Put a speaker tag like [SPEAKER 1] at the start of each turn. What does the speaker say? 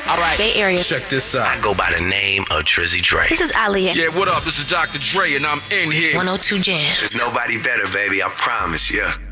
[SPEAKER 1] All right,
[SPEAKER 2] Bay Area.
[SPEAKER 1] check this out.
[SPEAKER 3] I go by the name of Drizzy Dre.
[SPEAKER 2] This is Aliyah.
[SPEAKER 4] Yeah, what up? This is Dr. Dre, and I'm in here.
[SPEAKER 2] 102 Jams.
[SPEAKER 3] There's nobody better, baby, I promise, yeah.